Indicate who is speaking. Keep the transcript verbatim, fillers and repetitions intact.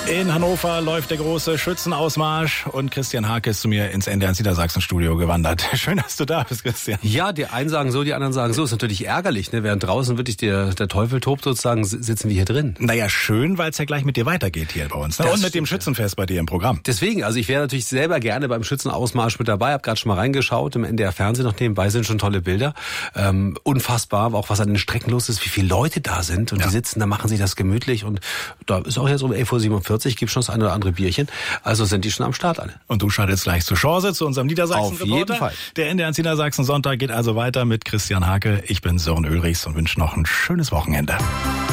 Speaker 1: In Hannover läuft der große Schützenausmarsch und Christian Hake ist zu mir ins N D R Niedersachsen-Studio gewandert. Schön, dass du da bist, Christian.
Speaker 2: Ja, die einen sagen so, die anderen sagen so. Ist natürlich ärgerlich, ne? Während draußen wirklich der, der Teufel tobt sozusagen, sitzen wir hier drin.
Speaker 1: Naja, schön, weil es ja gleich mit dir weitergeht hier bei uns. Ne? Und mit dem Schützenfest bei dir im Programm.
Speaker 2: Deswegen, also ich wäre natürlich selber gerne beim Schützenausmarsch mit dabei. Hab gerade schon mal reingeschaut, im N D R Fernsehen noch nebenbei sind schon tolle Bilder. Ähm, unfassbar, auch was an den Strecken los ist, wie viele Leute da sind. Und ja. Die sitzen, da machen sie das gemütlich. Und da ist auch jetzt um elf Uhr siebenundvierzig, gibt schon das eine oder andere Bierchen. Also sind die schon am Start alle.
Speaker 1: Und du schaltest gleich zur Chance, zu unserem Niedersachsen-Reporter.
Speaker 2: Auf jeden Fall.
Speaker 1: Der N D R Niedersachsen-Sonntag geht also weiter mit Christian Hake. Ich bin Sören Ulrichs und wünsche noch ein schönes Wochenende.